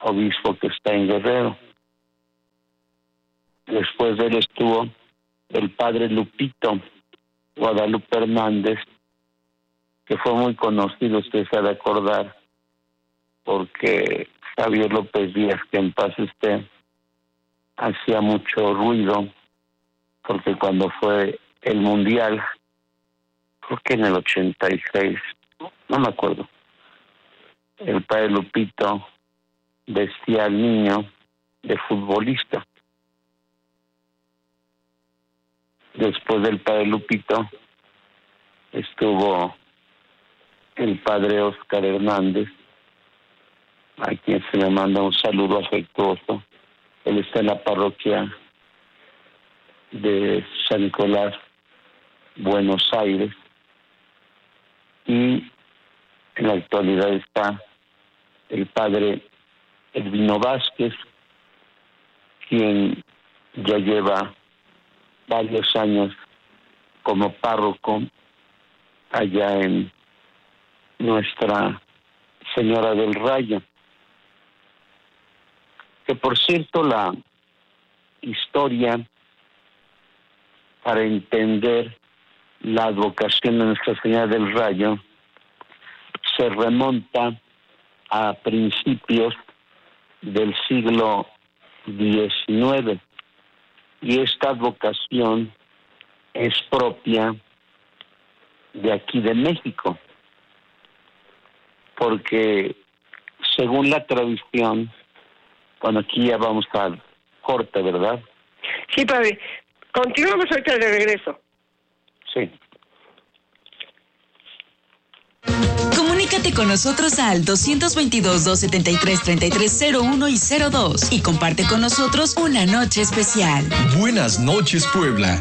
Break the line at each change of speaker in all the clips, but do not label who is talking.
obispo que está en Guerrero. Después de él estuvo el padre Lupito Guadalupe Hernández, que fue muy conocido, usted se ha de acordar, porque Javier López Díaz, que en paz esté, hacía mucho ruido, porque cuando fue el Mundial, creo que en el 86, no me acuerdo, el padre Lupito vestía al niño de futbolista. Después del padre Lupito estuvo el padre Oscar Hernández, a quien se le manda un saludo afectuoso. Él está en la parroquia de San Nicolás, Buenos Aires, y en la actualidad está el padre Elvino Vázquez, quien ya lleva varios años como párroco allá en Nuestra Señora del Rayo. Que por cierto, la historia para entender la advocación de Nuestra Señora del Rayo se remonta a principios del siglo XIX, y esta advocación es propia de aquí de México, porque según la tradición, bueno, aquí ya vamos al corte, ¿verdad?
Sí, padre. Continuamos ahorita de regreso.
Sí.
Comunícate con nosotros al 222-273-3301 y 02 y comparte con nosotros una noche especial.
Buenas noches, Puebla.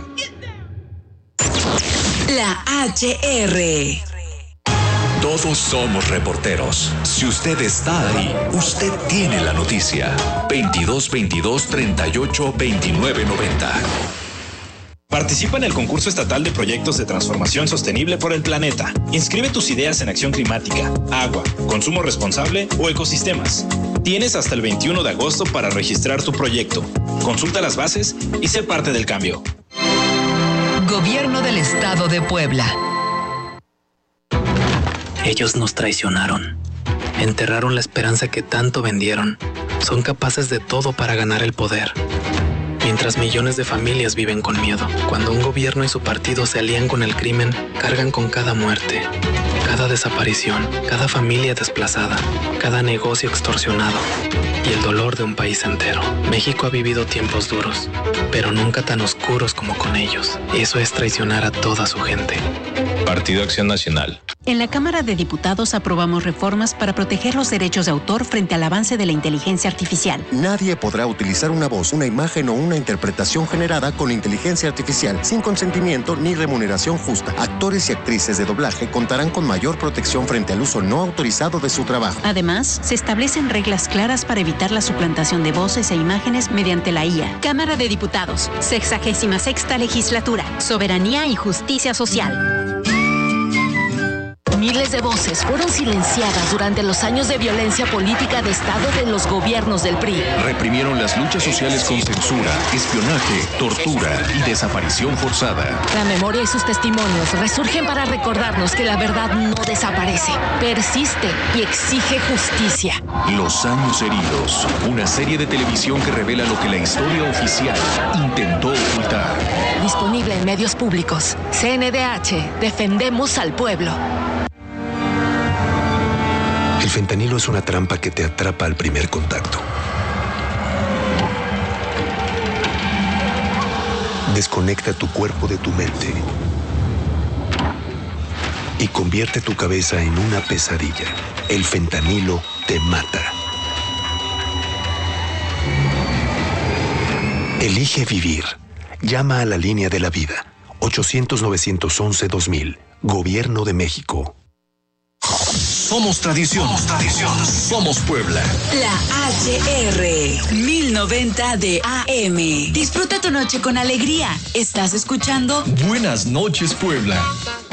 La HR.
Todos somos reporteros. Si usted está ahí, usted tiene la noticia. 2222-382990.
Participa en el concurso estatal de proyectos de transformación sostenible por el planeta. Inscribe tus ideas en acción climática, agua, consumo responsable o ecosistemas. Tienes hasta el 21 de agosto para registrar tu proyecto. Consulta las bases y sé parte del cambio.
Gobierno del Estado de Puebla.
Ellos nos traicionaron. Enterraron la esperanza que tanto vendieron. Son capaces de todo para ganar el poder. Mientras millones de familias viven con miedo. Cuando un gobierno y su partido se alían con el crimen, cargan con cada muerte, cada desaparición, cada familia desplazada, cada negocio extorsionado y el dolor de un país entero. México ha vivido tiempos duros, pero nunca tan oscuros como con ellos. Eso es traicionar a toda su gente.
Partido Acción Nacional.
En la Cámara de Diputados aprobamos reformas para proteger los derechos de autor frente al avance de la inteligencia artificial.
Nadie podrá utilizar una voz, una imagen o una interpretación generada con inteligencia artificial sin consentimiento ni remuneración justa. Actores y actrices de doblaje contarán con mayor protección frente al uso no autorizado de su trabajo.
Además, se establecen reglas claras para evitar la suplantación de voces e imágenes mediante la IA. Cámara de Diputados, 66ª Legislatura, Soberanía y Justicia Social.
Miles de voces fueron silenciadas durante los años de violencia política de Estado de los gobiernos del PRI.
Reprimieron las luchas sociales con censura, espionaje, tortura y desaparición forzada.
La memoria y sus testimonios resurgen para recordarnos que la verdad no desaparece, persiste y exige justicia.
Los años heridos, una serie de televisión que revela lo que la historia oficial intentó ocultar.
Disponible en medios públicos. CNDH, defendemos al pueblo.
El fentanilo es una trampa que te atrapa al primer contacto. Desconecta tu cuerpo de tu mente y convierte tu cabeza en una pesadilla. El fentanilo te mata. Elige vivir. Llama a la línea de la vida. 800-911-2000. Gobierno de México.
Somos tradición. Somos Puebla.
La HR 1090 de AM. Disfruta tu noche con alegría. Estás escuchando
Buenas noches, Puebla.